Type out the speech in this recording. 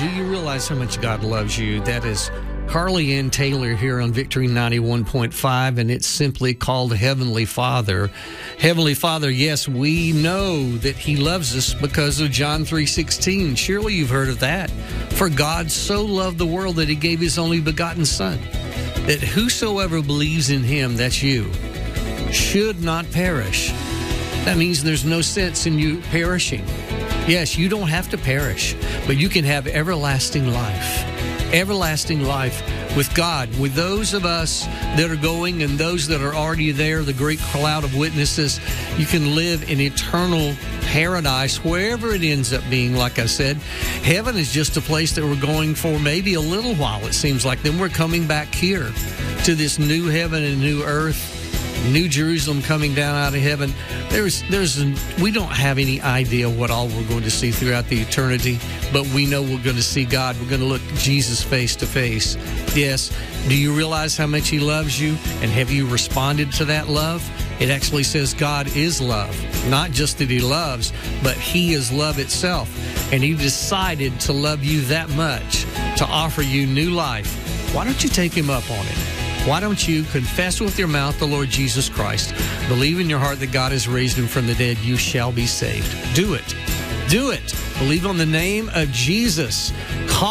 Do you realize how much God loves you? That is Carly Ann Taylor here on Victory 91.5, and it's simply called Heavenly Father. Heavenly Father, yes, we know that He loves us because of John 3:16. Surely you've heard of that. For God so loved the world that He gave His only begotten Son, that whosoever believes in Him, that's you, should not perish. That means there's no sense in you perishing. Yes, you don't have to perish, but you can have everlasting life. Everlasting life with God. With those of us that are going and those that are already there, the great cloud of witnesses, you can live in eternal paradise, wherever it ends up being. Like I said, heaven is just a place that we're going for maybe a little while, it seems like. Then we're coming back here to this new heaven and new earth. New Jerusalem coming down out of heaven. We don't have any idea what all we're going to see throughout the eternity, but we know we're going to see God. We're going to look Jesus face to face. Yes. Do you realize how much He loves you? And have you responded to that love? It actually says God is love. Not just that He loves, but He is love itself. And He decided to love you that much, to offer you new life. Why don't you take Him up on it? Why don't you confess with your mouth the Lord Jesus Christ, believe in your heart that God has raised Him from the dead, you shall be saved. Do it. Do it. Believe on the name of Jesus.